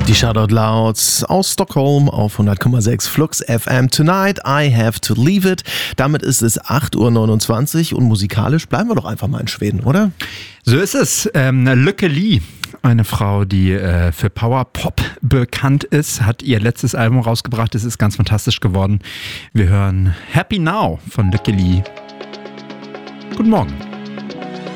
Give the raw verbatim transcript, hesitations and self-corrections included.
Die Shoutout Louds aus Stockholm auf hundert Komma sechs Flux F M. Tonight I have to leave it. Damit ist es acht Uhr neunundzwanzig und musikalisch bleiben wir doch einfach mal in Schweden, oder? So ist es. Ähm, Lykke Li, eine Frau, die äh, für Power Pop bekannt ist, hat ihr letztes Album rausgebracht. Es ist ganz fantastisch geworden. Wir hören Happy Now von Lykke Li. Guten Morgen.